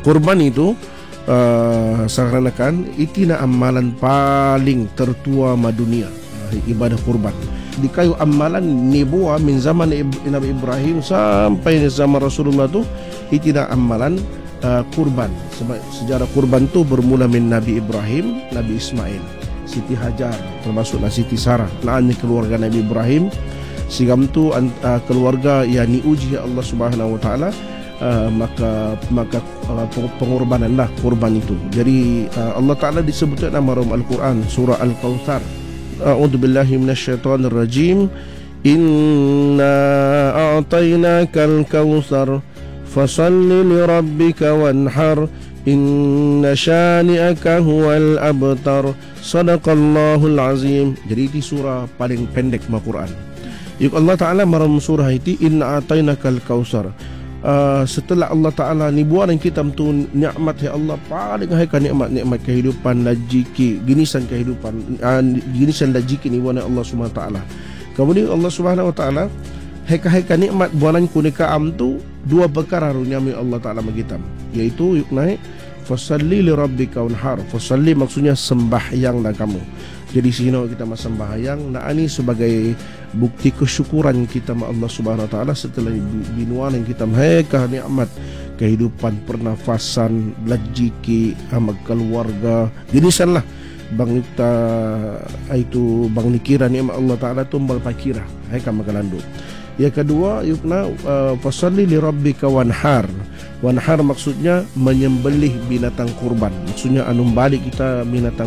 Kurban itu seakan-akan itina amalan paling tertua dunia, ibadah kurban. Di kayu amalan nibuah min zaman Nabi Ibrahim sampai zaman Rasulullah tu itina amalan kurban. Sebab sejarah kurban tu bermula min Nabi Ibrahim, Nabi Ismail, Siti Hajar, termasuklah Siti Sarah. Ini keluarga Nabi Ibrahim. Sigam tu keluarga yang diuji Allah Subhanahu Wa Taala. Maka pengorbanan lah kurban itu. Jadi Allah Ta'ala disebutkan nama dalam Al-Quran surah Al-Kautsar. A'udzu billahi minasyaitonir rajim. Inna a'tainakal kautsar fasalli li rabbika wanhar inna syani'aka huwal abtar. Sadaqallahul azim. Jadi itu surah paling pendek Al-Quran. Allah Ta'ala maram surah itu inna a'tainakal kautsar. Setelah Allah Ta'ala ni buat dan kita tu nikmat ya Allah paling haikan nikmat kehidupan lajiki ginisan kehidupan ginisan lajiki ni buat Allah Subhanahu Wa Ta'ala. Kemudian Allah Subhanahu Wa Ta'ala haikan nikmat buanan kunikaam tu dua perkara runyami Allah Ta'ala magitam, iaitu yuknai fasalli li rabbika wanhar. Fasalli maksudnya sembahyanglah kamu. Jadi sini kita sembahyang. Nah ini sebagai bukti kesyukuran kita sama Allah Subhanahu Wa Taala setelah binuan yang kita maheka nikmat kehidupan, pernafasan, lajiki, amal keluarga. Jadi sanlah bang kita itu bang nikira nikmat Allah Taala tumbal pakira. Hai kamagalandu. Yang kedua yukna fasalli li rabbika wanhar. Wanhar maksudnya menyembelih binatang kurban. Maksudnya balik kita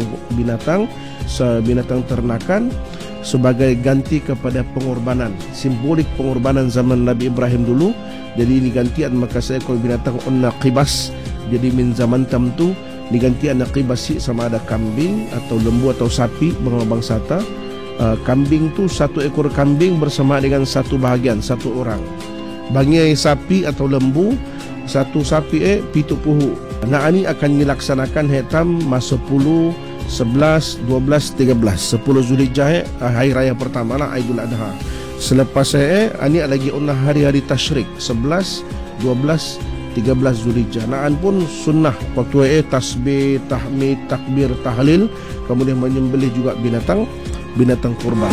binatang ternakan sebagai ganti kepada pengorbanan, simbolik pengorbanan zaman Nabi Ibrahim dulu. Jadi ini gantian maka seekor binatang naqibas. Jadi min zaman tamtu digantian naqibas sama ada kambing atau lembu atau sapi bangsa ta. Kambing tu satu ekor kambing bersama dengan satu bahagian satu orang. Bangai sapi atau lembu satu sapi pitu puhu. Nah ini akan dilaksanakan hitam masa 10, 11, 12, 13 10 Zulhijjah hari raya pertama lah Aidul Adha. Selepas ini lagi hari-hari tasyrik 11, 12, 13 Zulhijjah. Naan pun sunnah waktu tasbih, tahmid, takbir, tahlil, kemudian menyembelih juga binatang kurban.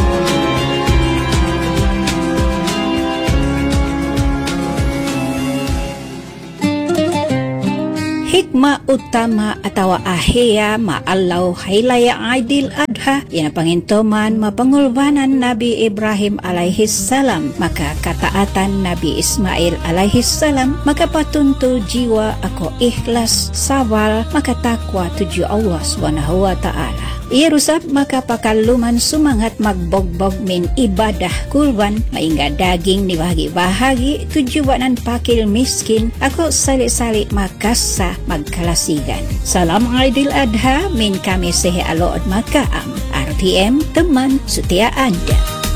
Hikmah utama atau ahya ma'allau hailaya Aidil Adha yang pangintoman mapangulbanan Nabi Ibrahim alaihissalam, maka kataatan Nabi Ismail alaihissalam, maka patuntu jiwa ako ikhlas sabar, maka takwa tuju Allah Subhanahu Wa Ta'ala. Ia rusap maka pakaluman semangat magbogbog min ibadah kurban mahingga daging dibahagi-bahagi tujuanan pakil miskin ako salik-salik makasa magkalasigan. Salam Aidil Adha min kami sehe alood makaam RTM teman setia Anda.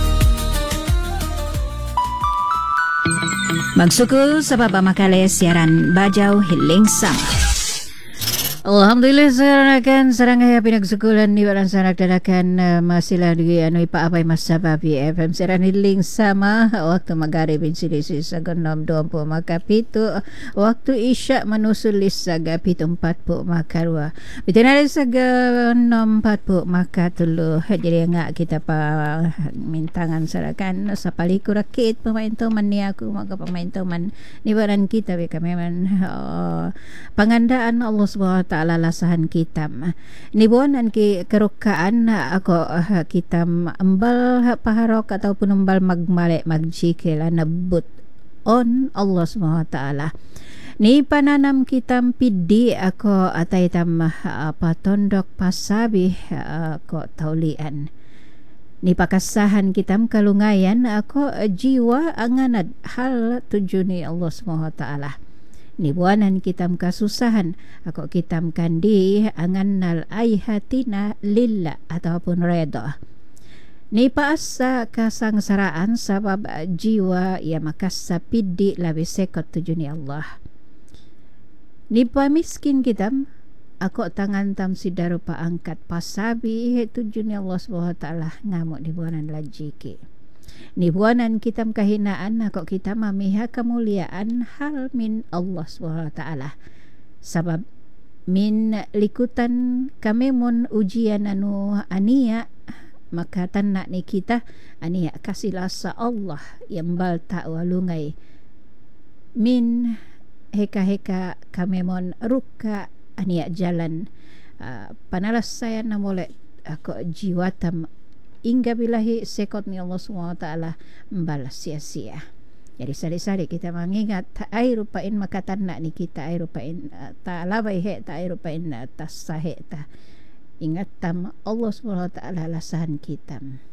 Magsukul sa papamakali siaran Bajau Hiling Sama. Alhamdulillah saranakan sarang ay pinagsukulan ni walang sanak dadakan masila di ipaapay masaba PFM siaran Hiling Sama waktu magharib insilisi sa 6:20 makapito waktu isya manusulis sa 7:40 makarwa bitinari sa 6:40 makatulo. Jadi nga kita pa mintangan sarakan sa palikurakit pamaintoman niya ako magpamaintoman ni waran kita kami man pangandaan Allah Subhanahu Ta'ala lasahan kita nibuanan ki kerukaan ako kita ambal paharok ataupun ambal magmale magjikil nabut on Allah Subhanahu Ta'ala ni pananam kitam pidi ako atay tam patondok pasabi ako taulian ni pakasahan kitam kalungayan ako jiwa anganad hal tuju ni Allah Subhanahu Ta'ala. Nibuanan kitam kasusahan ako kitam kandi angan nal ay hatina lilla ataupun redo ni paasa kasangsaraan sabab jiwa ya makasapidi labi sekot tuju ni Allah. Ni pamiskin kitam ako tangan tam sidaru paangkat pasabi tuju ni Allah Subhanahu Wa Ta'ala ngamuk nibuanan lajiki. Nibuanan kitam kahinaan ako kita mamiha kemuliaan hal min Allah Subhanahu Wa Ta'ala. Sabab min likutan kami mon ujian anu ania, maka tanna ni kita ania kasih lasa Allah yang bal tak walungai min heka-heka kami mon ruka ania jalan panalas saya na molek ako jiwatam hingga bilahi sekot ni Allah SWT membalas sia-sia. Jadi sari-sari kita mengingat ai rupain makatan nak ni kita ai rupain ta labai he ta ai rupain tas sahe ta ingat tam Allah SWT lasahan kita.